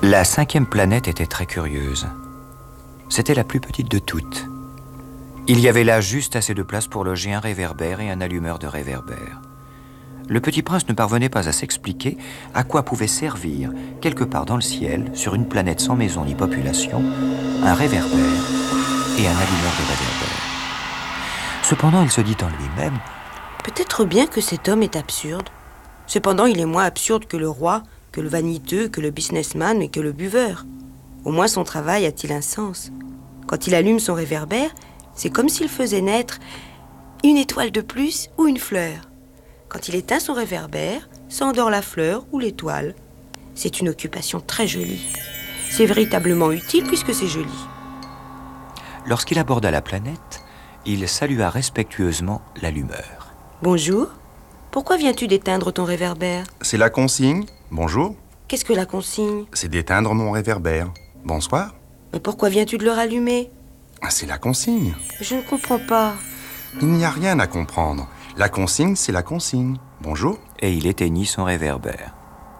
La cinquième planète était très curieuse. C'était la plus petite de toutes. Il y avait là juste assez de place pour loger un réverbère et un allumeur de réverbère. Le petit prince ne parvenait pas à s'expliquer à quoi pouvait servir, quelque part dans le ciel, sur une planète sans maison ni population, un réverbère et un allumeur de réverbère. Cependant, il se dit en lui-même: peut-être bien que cet homme est absurde. Cependant, il est moins absurde que le roi, que le vaniteux, que le businessman et que le buveur. Au moins son travail a-t-il un sens. Quand il allume son réverbère, c'est comme s'il faisait naître une étoile de plus ou une fleur. Quand il éteint son réverbère, s'endort la fleur ou l'étoile. C'est une occupation très jolie. C'est véritablement utile puisque c'est joli. Lorsqu'il aborda la planète, il salua respectueusement l'allumeur. Bonjour. Pourquoi viens-tu d'éteindre ton réverbère? C'est la consigne. Bonjour. Qu'est-ce que la consigne? C'est d'éteindre mon réverbère. Bonsoir. Mais pourquoi viens-tu de le rallumer? C'est la consigne. Je ne comprends pas. Il n'y a rien à comprendre. La consigne, c'est la consigne. Bonjour. Et il éteignit son réverbère.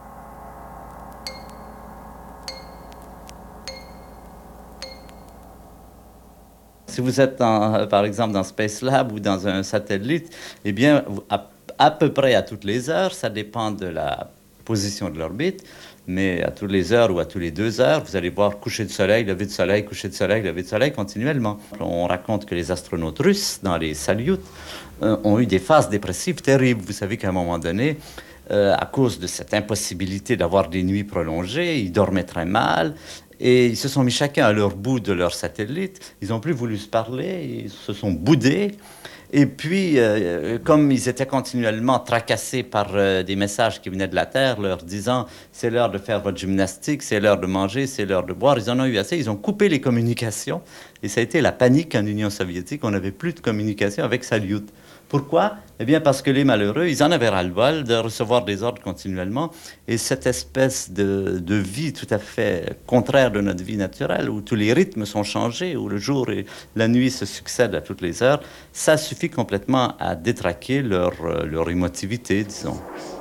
Si vous êtes, par exemple, dans Space Lab ou dans un satellite, eh bien, à peu près à toutes les heures, ça dépend de la position de l'orbite, mais à toutes les heures ou à tous les 2 heures, vous allez voir coucher de soleil, lever de soleil, coucher de soleil, lever de soleil continuellement. On raconte que les astronautes russes, dans les Salyut, ont eu des phases dépressives terribles. Vous savez qu'à un moment donné, à cause de cette impossibilité d'avoir des nuits prolongées, ils dormaient très mal. Et ils se sont mis chacun à leur bout de leur satellite. Ils n'ont plus voulu se parler, ils se sont boudés. Et puis, comme ils étaient continuellement tracassés par des messages qui venaient de la Terre, leur disant « c'est l'heure de faire votre gymnastique, c'est l'heure de manger, c'est l'heure de boire », ils en ont eu assez, ils ont coupé les communications. Et ça a été la panique en Union soviétique, on n'avait plus de communication avec Salyut. Pourquoi? Eh bien, parce que les malheureux, ils en avaient ras-le-bol de recevoir des ordres continuellement. Et cette espèce de vie tout à fait contraire de notre vie naturelle, où tous les rythmes sont changés, où le jour et la nuit se succèdent à toutes les heures, ça suffit complètement à détraquer leur émotivité, disons.